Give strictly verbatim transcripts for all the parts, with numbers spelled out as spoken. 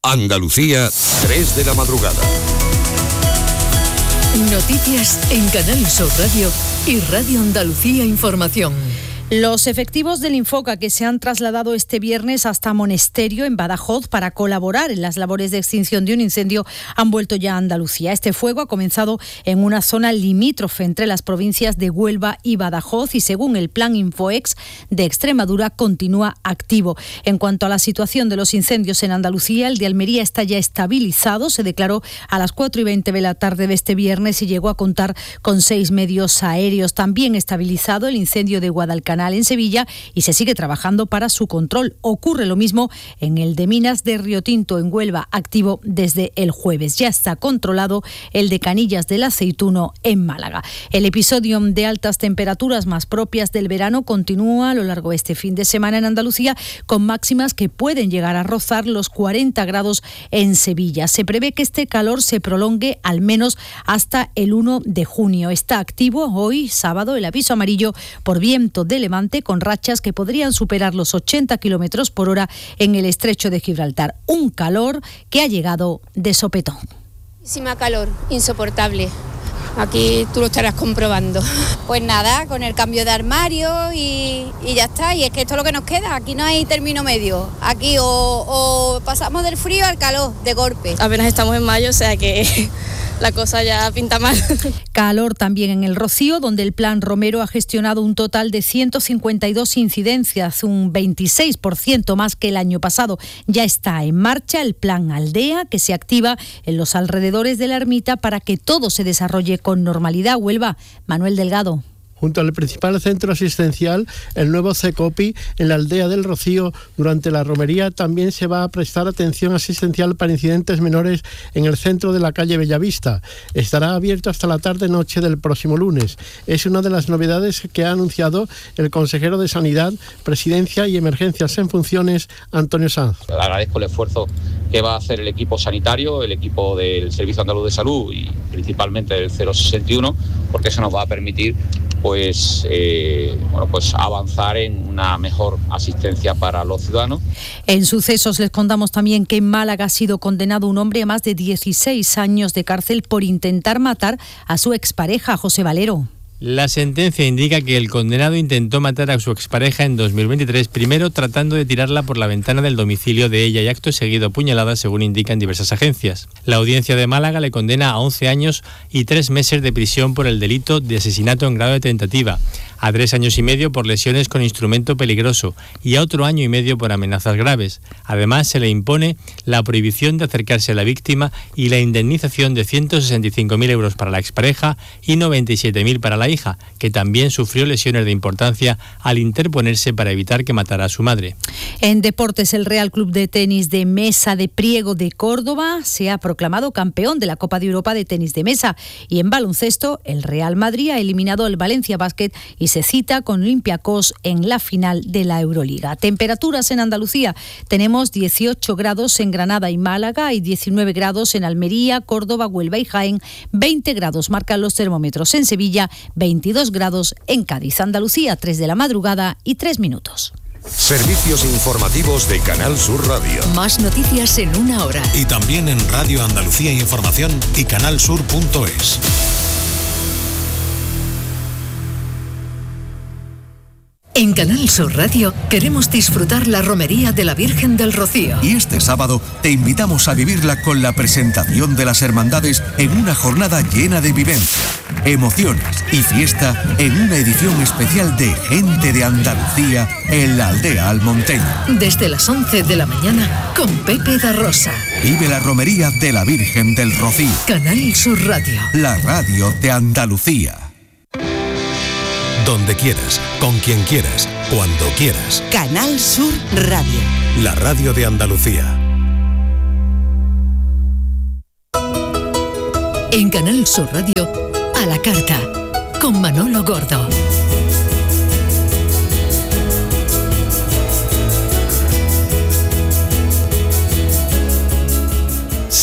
Andalucía, tres de la madrugada. Noticias en Canal Sur Radio y Radio Andalucía Información. Los efectivos del Infoca que se han trasladado este viernes hasta Monesterio, en Badajoz, para colaborar en las labores de extinción de un incendio, han vuelto ya a Andalucía. Este fuego ha comenzado en una zona limítrofe entre las provincias de Huelva y Badajoz y, según el plan Infoex de Extremadura, continúa activo. En cuanto a la situación de los incendios en Andalucía, el de Almería está ya estabilizado. Se declaró a las cuatro y veinte de la tarde de este viernes y llegó a contar con seis medios aéreos. También estabilizado el incendio de Guadalcanal en Sevilla y se sigue trabajando para su control. Ocurre lo mismo en el de Minas de Río Tinto, en Huelva, activo desde el jueves. Ya está controlado el de Canillas del Aceituno, en Málaga. El episodio de altas temperaturas más propias del verano continúa a lo largo de este fin de semana en Andalucía, con máximas que pueden llegar a rozar los cuarenta grados en Sevilla. Se prevé que este calor se prolongue al menos hasta el uno de junio. Está activo hoy, sábado, el aviso amarillo por viento de levante, con rachas que podrían superar los ochenta kilómetros por hora en el estrecho de Gibraltar. Un calor que ha llegado de sopetón. Muchísima calor, insoportable. Aquí tú lo estarás comprobando. Pues nada, con el cambio de armario y, y ya está. Y es que esto es lo que nos queda. Aquí no hay término medio. Aquí o, o pasamos del frío al calor de golpe. Apenas estamos en mayo, o sea que la cosa ya pinta mal. Calor también en el Rocío, donde el Plan Romero ha gestionado un total de ciento cincuenta y dos incidencias, un veintiséis por ciento más que el año pasado. Ya está en marcha el Plan Aldea, que se activa en los alrededores de la ermita para que todo se desarrolle con normalidad. Huelva, Manuel Delgado. Junto al principal centro asistencial, el nuevo CECOPI, en la aldea del Rocío, durante la romería también se va a prestar atención asistencial para incidentes menores en el centro de la calle Bellavista. Estará abierto hasta la tarde-noche del próximo lunes. Es una de las novedades que ha anunciado el consejero de Sanidad, Presidencia y Emergencias en funciones, Antonio Sanz. Le agradezco el esfuerzo que va a hacer el equipo sanitario, el equipo del Servicio Andaluz de Salud y principalmente del cero sesenta y uno, porque eso nos va a permitir pues eh, bueno pues avanzar en una mejor asistencia para los ciudadanos. En sucesos les contamos también que en Málaga ha sido condenado un hombre a más de dieciséis años de cárcel por intentar matar a su expareja, José Valero. La sentencia indica que el condenado intentó matar a su expareja en dos mil veintitrés, primero tratando de tirarla por la ventana del domicilio de ella y acto seguido apuñalada, según indican diversas agencias. La audiencia de Málaga le condena a once años y tres meses de prisión por el delito de asesinato en grado de tentativa, a tres años y medio por lesiones con instrumento peligroso y a otro año y medio por amenazas graves. Además, se le impone la prohibición de acercarse a la víctima y la indemnización de ciento sesenta y cinco mil euros para la expareja y noventa y siete mil para la hija, que también sufrió lesiones de importancia al interponerse para evitar que matara a su madre. En deportes, el Real Club de Tenis de Mesa de Priego de Córdoba se ha proclamado campeón de la Copa de Europa de Tenis de Mesa, y en baloncesto, el Real Madrid ha eliminado al Valencia Basket y se cita con Olympiacos en la final de la Euroliga. Temperaturas en Andalucía: tenemos dieciocho grados en Granada y Málaga y diecinueve grados en Almería, Córdoba, Huelva y Jaén. veinte grados marcan los termómetros en Sevilla, veintidós grados en Cádiz. Andalucía, tres de la madrugada y tres minutos. Servicios informativos de Canal Sur Radio. Más noticias en una hora. Y también en Radio Andalucía Información y canalsur punto es. En Canal Sur Radio queremos disfrutar la romería de la Virgen del Rocío. Y este sábado te invitamos a vivirla con la presentación de las hermandades en una jornada llena de vivencia, emociones y fiesta en una edición especial de Gente de Andalucía en la aldea almonteña. Desde las once de la mañana con Pepe da Rosa. Vive la romería de la Virgen del Rocío. Canal Sur Radio. La radio de Andalucía. Donde quieras, con quien quieras, cuando quieras. Canal Sur Radio. La radio de Andalucía. En Canal Sur Radio, a la carta, con Manolo Gordo.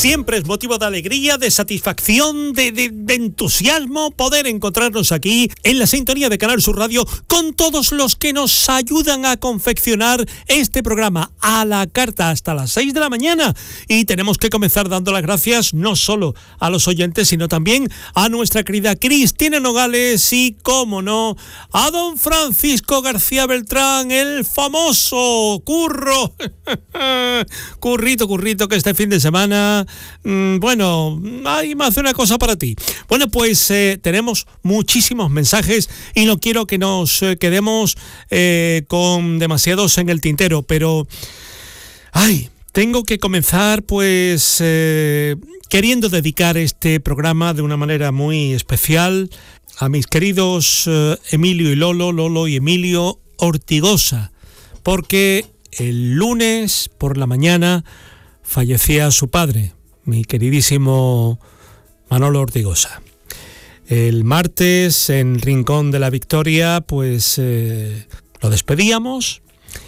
Siempre es motivo de alegría, de satisfacción, de, de, de entusiasmo poder encontrarnos aquí en la sintonía de Canal Sur Radio con todos los que nos ayudan a confeccionar este programa a la carta hasta las seis de la mañana. Y tenemos que comenzar dando las gracias no solo a los oyentes, sino también a nuestra querida Cristina Nogales y, cómo no, a don Francisco García Beltrán, el famoso Curro. Currito, currito, que este fin de semana, mmm, bueno, hay más de una cosa para ti. Bueno, pues eh, tenemos muchísimos mensajes y no quiero que nos eh, quedemos eh, con demasiados en el tintero, pero ay, tengo que comenzar pues eh, queriendo dedicar este programa de una manera muy especial a mis queridos eh, Emilio y Lolo, Lolo y Emilio Ortigosa, porque el lunes por la mañana fallecía su padre, mi queridísimo Manolo Ortigosa. El martes, en Rincón de la Victoria, pues eh, lo despedíamos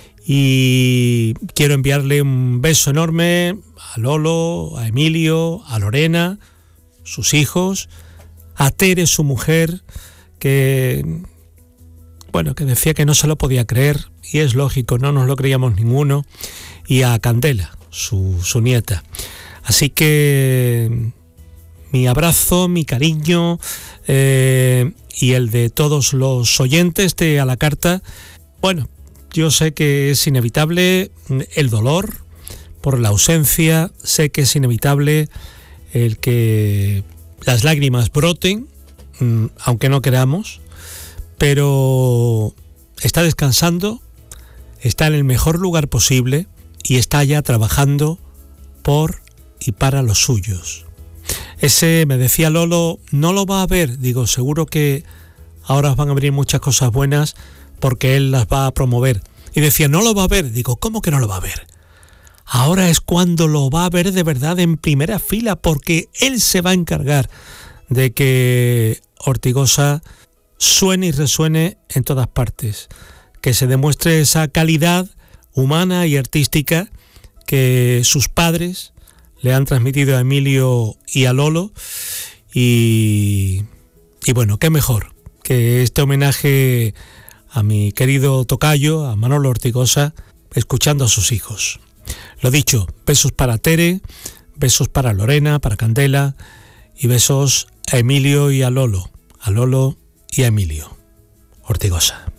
y quiero enviarle un beso enorme a Lolo, a Emilio, a Lorena, sus hijos, a Tere, su mujer, que, bueno, que decía que no se lo podía creer, y es lógico, no nos lo creíamos ninguno, y a Candela, su, su nieta. Así que mi abrazo, mi cariño eh, y el de todos los oyentes de A la Carta. Bueno, yo sé que es inevitable el dolor por la ausencia, sé que es inevitable el que las lágrimas broten, aunque no queramos, pero está descansando, está en el mejor lugar posible y está ya trabajando por y para los suyos. Ese, me decía Lolo, no lo va a ver. Digo, seguro que ahora van a venir muchas cosas buenas porque él las va a promover. Y decía, no lo va a ver. Digo, ¿cómo que no lo va a ver? Ahora es cuando lo va a ver de verdad en primera fila, porque él se va a encargar de que Ortigosa suene y resuene en todas partes, que se demuestre esa calidad humana y artística que sus padres le han transmitido a Emilio y a Lolo, y, y bueno, qué mejor que este homenaje a mi querido tocayo, a Manolo Ortigosa, escuchando a sus hijos. Lo dicho, besos para Tere, besos para Lorena, para Candela, y besos a Emilio y a Lolo, a Lolo y a Emilio Ortigosa.